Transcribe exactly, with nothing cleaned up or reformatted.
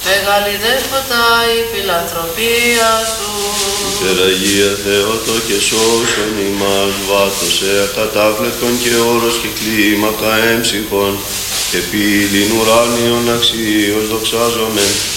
Μεγάλη δέσποτα η φιλανθρωπία σου. Υπεραγία Θεότο και σώσον ημάς, βάτωσε ακατάβλεπτον και όρος και κλίμακα έμψυχων, επί ήλιν ουράνιον αξίως δοξάζομεν.